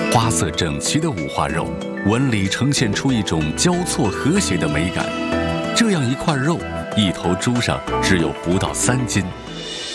花色整齐的五花肉，纹理呈现出一种交错和谐的美感。这样一块肉，一头猪上只有不到3斤。